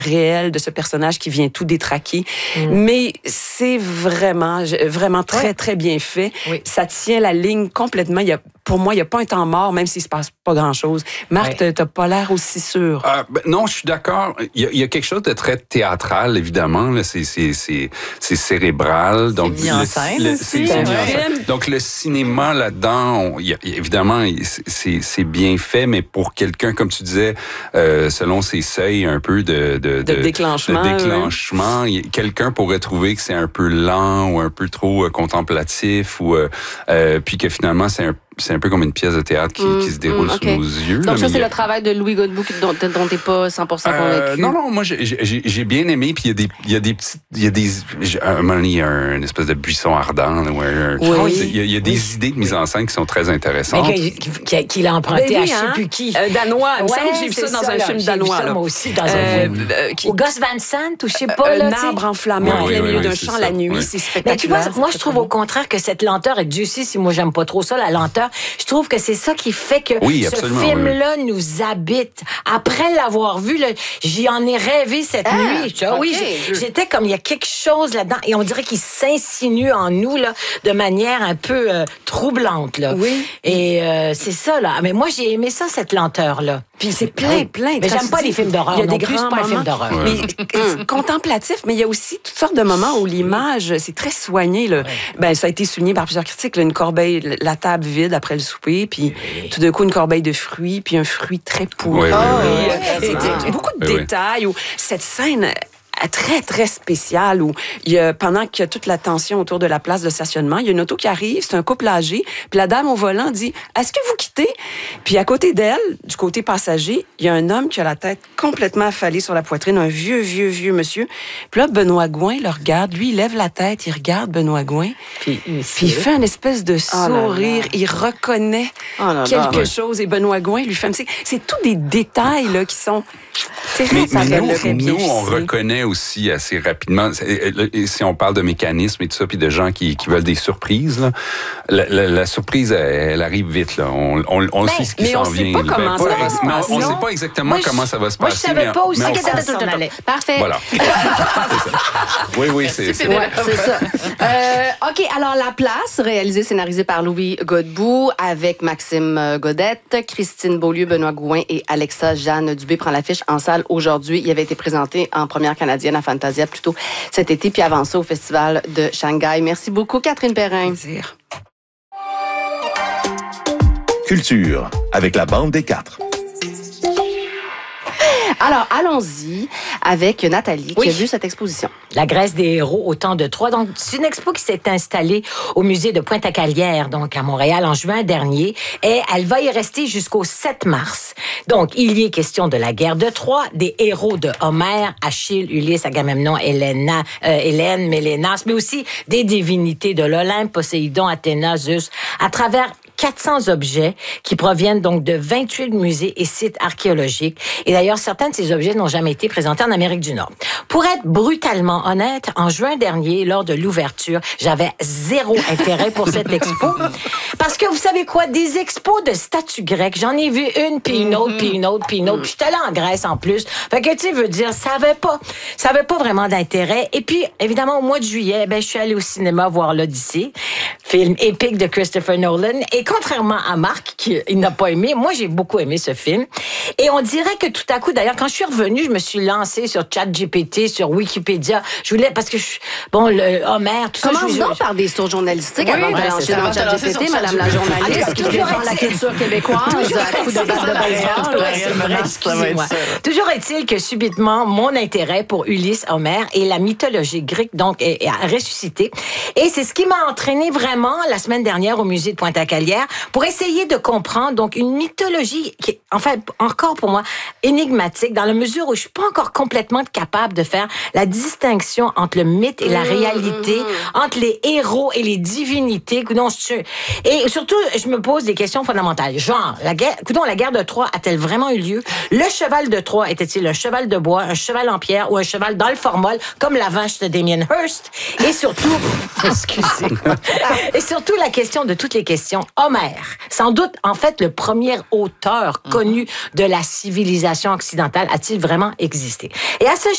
réel de ce personnage qui vient tout détraquer. Mais c'est vraiment très, très bien fait. Oui. Ça tient la ligne complètement. Pour moi, il n'y a pas un temps mort, même s'il ne se passe pas grand-chose. Marc, tu n'as pas l'air aussi sûr. Non, je suis d'accord. Il y a quelque chose de très théâtral, évidemment. Là, c'est cérébral. Donc, c'est mis en scène aussi. Donc, le cinéma, là-dedans, évidemment, c'est bien fait, mais pour quelqu'un, comme tu disais, selon ses seuils un peu de déclenchement, quelqu'un pourrait trouver que c'est un peu lent ou un peu trop contemplatif, ou puis que finalement, c'est un peu comme une pièce de théâtre qui se déroule sous nos yeux. Donc ça, c'est le travail de Louis Godbout dont t'es pas 100% convaincu. Non, moi, j'ai bien aimé, puis il y a un moment donné, il y a une espèce de buisson ardent, il y a des idées de mise en scène qui sont très intéressantes. Mais qu'il a emprunté à je sais plus qui. Danois. Il me semble que j'ai vu ça dans un film danois. J'ai vu ça, moi aussi, dans un film. Au Gus Van Sant, ou je sais pas. Un arbre enflammé en plein milieu d'un champ la nuit, c'est spectaculaire. Mais tu vois, moi, je trouve au contraire que cette lenteur, et Dieu sait si moi, j'aime pas trop ça, la lenteur, je trouve que c'est ça qui fait que ce film-là nous habite. Après l'avoir vu, j'y en ai rêvé cette nuit. Oui, j'étais comme, il y a quelque chose là-dedans, et on dirait qu'il s'insinue en nous là, de manière un peu troublante. Là. Oui. Et c'est ça, là. Mais moi, j'ai aimé ça, cette lenteur-là. Puis c'est plein. Mais j'aime pas les films d'horreur. Il y a des grands moments. Films d'horreur. Mais contemplatif, mais il y a aussi toutes sortes de moments où l'image, c'est très soigné. Là. Ben, ça a été souligné par plusieurs critiques. Là, une corbeille, la table vide après le souper, puis tout d'un coup, une corbeille de fruits, puis un fruit très pourri. Beaucoup de détails. Où cette scène très, très spéciale où pendant qu'il y a toute la tension autour de la place de stationnement, il y a une auto qui arrive, c'est un couple âgé, puis la dame au volant dit « Est-ce que vous quittez? » Puis à côté d'elle, du côté passager, il y a un homme qui a la tête complètement affalée sur la poitrine, un vieux monsieur. Puis là, Benoît Gouin le regarde, lui, il lève la tête, il regarde Benoît Gouin, puis il fait une espèce de sourire, il reconnaît quelque chose, et Benoît Gouin lui fait... C'est tous des détails là, qui sont... Mais nous, on reconnaît aussi assez rapidement, si on parle de mécanismes et tout ça, puis de gens qui veulent des surprises, là, la surprise, elle arrive vite. Là. On sait ce qui s'en vient. On ne sait pas exactement comment ça va se passer. Moi, je savais pas aussi que ça s'en allait. Parfait. Voilà. Oui, c'est ça. OK, alors La Place, réalisée, scénarisée par Louis Godbout, avec Maxime Godette, Christine Beaulieu, Benoît Gouin et Alexa Jeanne Dubé prend l'affiche en salle aujourd'hui. Il avait été présenté en première canadienne à Fantasia plus tôt cet été, puis avant ça au Festival de Shanghai. Merci beaucoup, Catherine Perrin. Plaisir. Culture, avec la bande des 4. Alors, allons-y avec Nathalie, qui a vu cette exposition. La Grèce des héros au temps de Troie. Donc, c'est une expo qui s'est installée au musée de Pointe-à-Calière, donc à Montréal, en juin dernier. Et elle va y rester jusqu'au 7 mars. Donc, il y est question de la guerre de Troie, des héros de Homère, Achille, Ulysse, Agamemnon, Hélène, Mélénas, mais aussi des divinités de l'Olympe, Poséidon, Athéna, Zeus, à travers 400 objets qui proviennent donc de 28 musées et sites archéologiques. Et d'ailleurs, certains de ces objets n'ont jamais été présentés en Amérique du Nord. Pour être brutalement honnête, en juin dernier, lors de l'ouverture, j'avais zéro intérêt pour cette expo. Parce que vous savez quoi? Des expos de statues grecques, j'en ai vu une, puis une autre, puis une autre, puis une autre. Puis j'étais allée en Grèce en plus. Fait que, tu sais, veut dire, ça avait pas vraiment d'intérêt. Et puis, évidemment, au mois de juillet, je suis allée au cinéma voir l'Odyssée, film épique de Christopher Nolan. Et contrairement à Marc, qui n'a pas aimé, moi, j'ai beaucoup aimé ce film. Et on dirait que tout à coup, d'ailleurs, quand je suis revenue, je me suis lancée sur ChatGPT, sur Wikipédia. Je voulais, parce que, le Homère, tout ça. Commence donc par des sources journalistiques avant de lancer dans ChatGPT, Madame la journaliste, qui défend la culture québécoise à coup de batte de baseball. Excusez-moi. Toujours est-il que subitement, mon intérêt pour Ulysse, Homère et la mythologie grecque, donc, est ressuscité. Et c'est ce qui m'a entraîné vraiment la semaine dernière au musée de Pointe-à-Calière pour essayer de comprendre donc une mythologie qui est, en fait, encore pour moi, énigmatique dans la mesure où je suis pas encore complètement capable de faire la distinction entre le mythe et la réalité, entre les héros et les divinités. Et surtout, je me pose des questions fondamentales. Genre, la guerre de Troie a-t-elle vraiment eu lieu? Le cheval de Troie était-il un cheval de bois, un cheval en pierre ou un cheval dans le formol, comme la vache de Damien Hirst? Et surtout, excusez-moi, et surtout la question de toutes les questions, Homère, sans doute, en fait, le premier auteur connu de la civilisation occidentale, a-t-il vraiment existé? Et à ce